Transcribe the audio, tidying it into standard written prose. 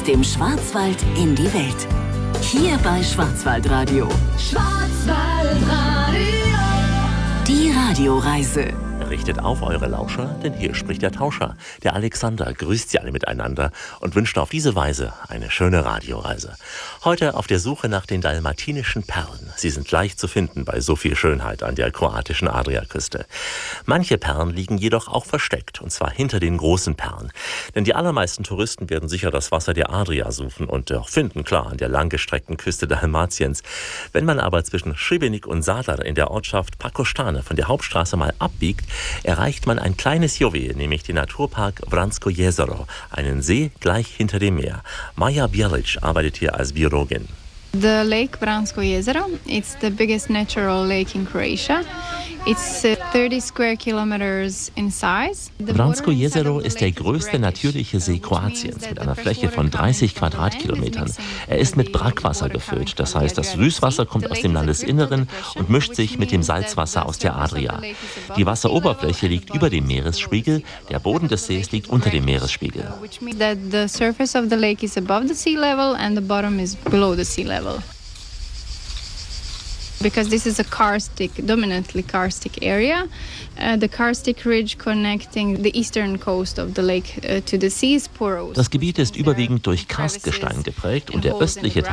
dem Schwarzwald in die Welt. Hier bei Schwarzwaldradio. Schwarzwaldradio. Die Radioreise. Richtet auf eure Lauscher, denn hier spricht der Tauscher. Der Alexander grüßt sie alle miteinander und wünscht auf diese Weise eine schöne Radioreise. Heute auf der Suche nach den dalmatinischen Perlen. Sie sind leicht zu finden bei so viel Schönheit an der kroatischen Adriaküste. Manche Perlen liegen jedoch auch versteckt, und zwar hinter den großen Perlen. Denn die allermeisten Touristen werden sicher das Wasser der Adria suchen und auch finden, klar, an der langgestreckten Küste Dalmatiens. Wenn man aber zwischen Šibenik und Zadar in der Ortschaft Pakostane von der Hauptstraße mal abbiegt, erreicht man ein kleines Juwel, nämlich den Naturpark Vransko Jezero, einen See gleich hinter dem Meer. Maja Bjelic arbeitet hier als Biologin. The Lake Vransko Jezero, it's the biggest natural lake in Croatia. It's 30 square kilometers in size. Vransko Jezero ist der größte natürliche See Kroatiens mit einer Fläche von 30 Quadratkilometern. Er ist mit Brackwasser gefüllt, das heißt, das Süßwasser kommt aus dem Landesinneren und mischt sich mit dem Salzwasser aus der Adria. Die Wasseroberfläche liegt über dem Meeresspiegel, der Boden des Sees liegt unter dem Meeresspiegel. Which means that the surface of the lake is above the sea level and the bottom is below the sea level. Because this is a dominantly karstic area, the karstic ridge connecting the eastern coast of the lake to the sea is porous. Das Gebiet ist überwiegend durch Karstgestein geprägt und der östliche